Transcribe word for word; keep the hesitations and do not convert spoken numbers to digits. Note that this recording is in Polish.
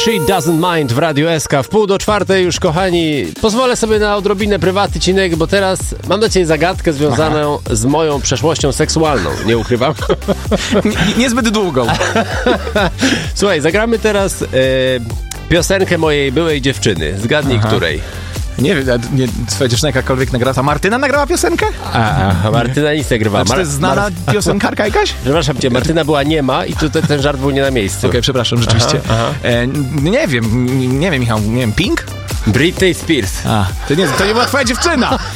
She Doesn't Mind w Radiu S K. W pół do czwartej już, kochani, pozwolę sobie na odrobinę prywatny, bo teraz mam dla ciebie zagadkę związaną Aha. z moją przeszłością seksualną. Nie ukrywam. Nie, niezbyt długą. Słuchaj, zagramy teraz e, piosenkę mojej byłej dziewczyny. Zgadnij, Aha. której. Nie wiem, nie, twoja dziewczyna jakakolwiek nagrała. A Martyna nagrała piosenkę? A, a Martyna nic nie grywała. Czy to jest znana Mar- piosenkarka jakaś? Przepraszam cię, Martyna była niema i tutaj ten żart był nie na miejscu. Okej, okay, przepraszam, rzeczywiście. Aha, aha. E, nie wiem, nie wiem, Michał, nie wiem, Pink? Britney Spears. A, to nie, to nie była twoja dziewczyna!